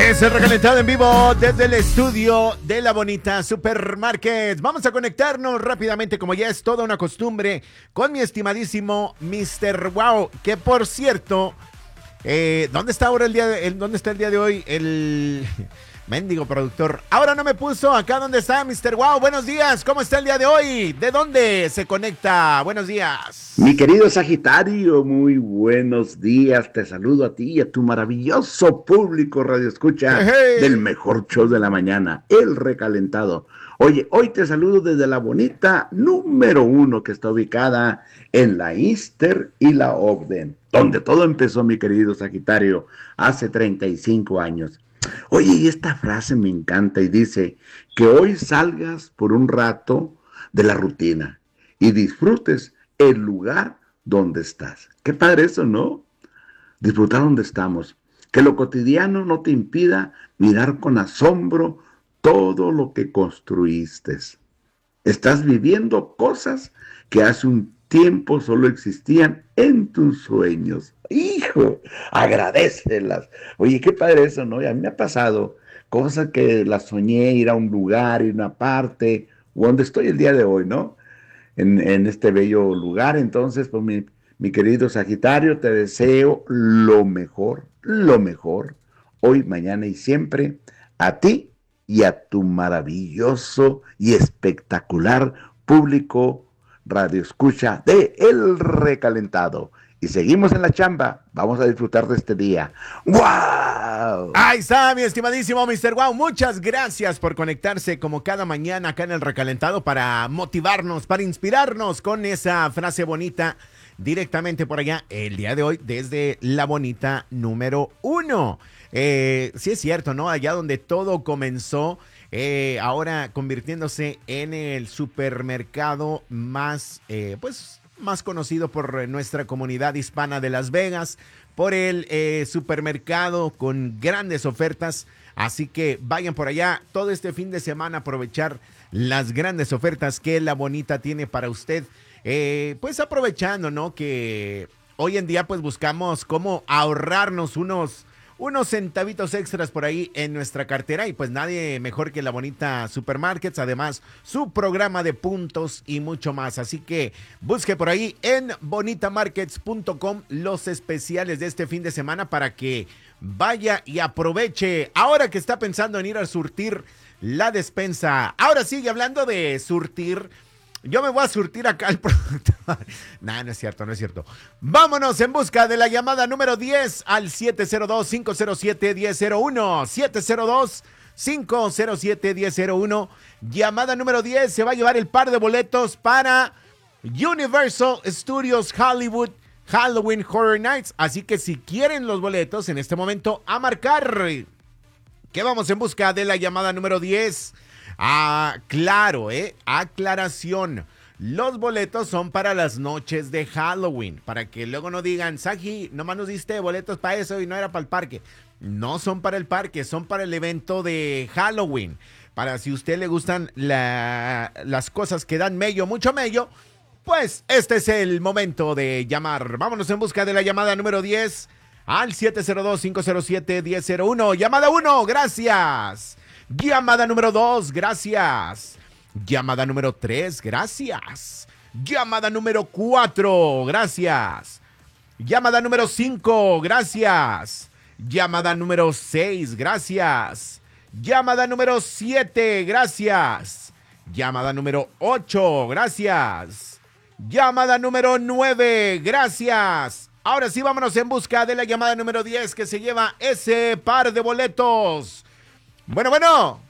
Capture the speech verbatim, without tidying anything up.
Es el recalentado en vivo desde el estudio de La Bonita Supermarket. Vamos a conectarnos rápidamente, como ya es toda una costumbre, con mi estimadísimo mister Wow, que por cierto, eh, ¿dónde está ahora el día de, el, dónde está el día de hoy el mendigo productor? Ahora no me puso acá. ¿Dónde está mister Wow? Buenos días, ¿cómo está el día de hoy? ¿De dónde se conecta? Buenos días. Mi querido Sagitario, muy buenos días. Te saludo a ti y a tu maravilloso público Radio Escucha Hey. del mejor show de la mañana, El Recalentado. Oye, hoy te saludo desde La Bonita número uno, que está ubicada en la Easter y la Ogden, donde todo empezó, mi querido Sagitario, hace treinta y cinco años. Oye, y esta frase me encanta y dice que hoy salgas por un rato de la rutina y disfrutes el lugar donde estás. Qué padre eso, ¿no? Disfrutar donde estamos. Que lo cotidiano no te impida mirar con asombro todo lo que construiste. Estás viviendo cosas que hace un tiempo solo existían en tus sueños. Hijo, agradécelas. Oye, qué padre eso, ¿no? Y a mí me ha pasado cosas que las soñé, ir a un lugar, ir a una parte, o donde estoy el día de hoy, ¿no? En, en este bello lugar. Entonces, pues mi, mi querido Sagitario, te deseo lo mejor, lo mejor, hoy, mañana y siempre, a ti y a tu maravilloso y espectacular público Radio Escucha de El Recalentado. Y seguimos en la chamba. Vamos a disfrutar de este día. ¡Wow! Ahí está, mi estimadísimo mister Wow. Muchas gracias por conectarse como cada mañana acá en El Recalentado para motivarnos, para inspirarnos con esa frase bonita directamente por allá el día de hoy desde La Bonita número uno. Eh, sí es cierto, ¿no? Allá donde todo comenzó, eh, ahora convirtiéndose en el supermercado más, eh, pues... más conocido por nuestra comunidad hispana de Las Vegas, por el eh, supermercado con grandes ofertas. Así que vayan por allá todo este fin de semana a aprovechar las grandes ofertas que La Bonita tiene para usted. Eh, pues aprovechando, ¿no? Que hoy en día pues buscamos cómo ahorrarnos unos... unos centavitos extras por ahí en nuestra cartera, y pues nadie mejor que La Bonita Supermarkets, además su programa de puntos y mucho más. Así que busque por ahí en bonita markets punto com los especiales de este fin de semana para que vaya y aproveche ahora que está pensando en ir a surtir la despensa. Ahora sigue hablando de surtir. Yo me voy a surtir acá al productor. Nah, no es cierto, no es cierto. Vámonos en busca de la llamada número diez al siete cero dos, cinco cero siete, uno cero cero uno. siete cero dos, cinco cero siete, uno cero cero uno. Llamada número diez se va a llevar el par de boletos para Universal Studios Hollywood Halloween Horror Nights. Así que si quieren los boletos en este momento, a marcar. Que vamos en busca de la llamada número diez. Ah, claro, eh, aclaración. Los boletos son para las noches de Halloween, para que luego no digan, Sagi, nomás nos diste boletos para eso y no era para el parque. No son para el parque, son para el evento de Halloween. Para si a usted le gustan la, las cosas que dan mello, mucho mello, pues este es el momento de llamar. Vámonos en busca de la llamada número diez al siete cero dos, cinco cero siete, uno cero cero uno. Llamada uno, gracias. Llamada número dos, gracias. Llamada número tres, gracias. Llamada número cuatro, gracias. Llamada número cinco, gracias. Llamada número seis, gracias. Llamada número siete, gracias. Llamada número ocho, gracias. Llamada número nueve, gracias. Ahora sí, vámonos en busca de la llamada número diez que se lleva ese par de boletos. Bueno, bueno.